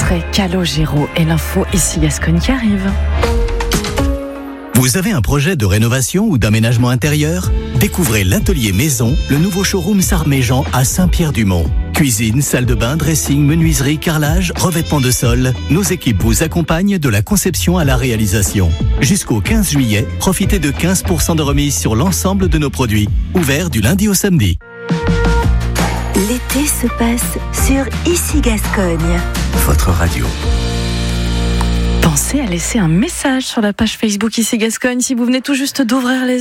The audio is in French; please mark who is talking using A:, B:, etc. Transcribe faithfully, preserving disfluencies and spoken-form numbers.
A: après Calogero et l'info ici Gascogne qui arrive.
B: Vous avez un projet de rénovation ou d'aménagement intérieur ? Découvrez l'Atelier Maison, le nouveau showroom Sarméjean à Saint-Pierre-du-Mont. Cuisine, salle de bain, dressing, menuiserie, carrelage, revêtement de sol. Nos équipes vous accompagnent de la conception à la réalisation. Jusqu'au quinze juillet, profitez de quinze pour cent de remise sur l'ensemble de nos produits. Ouvert du lundi au samedi.
C: L'été se passe sur Ici Gascogne.
B: Votre radio.
A: Pensez à laisser un message sur la page Facebook Ici Gascogne si vous venez tout juste d'ouvrir les